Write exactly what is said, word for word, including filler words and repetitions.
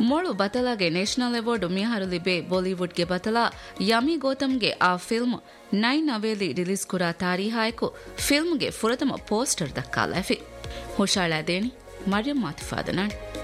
ಮೊಳು ಬತಲಾಗೆ national award ಮಿಹಾರು ಲಿಬೆ ಬಾಲಿವುಡ್ಗೆ ಬತಲಾ yummy ಗೌತಮ್ಗೆ ಆ film nine ಅವೇಲಿ release ಕುರಾ ತಾರೀಹಾಯಕು ಫಿಲ್ಮ್ಗೆ ಫುರತಮ poster ದಕ್ಕಾಲಫಿ ಹುಷಾಳಾದೇಣಿ ಮರ್ಯಂ ಮಾತಿಫಾದನಾಣಿ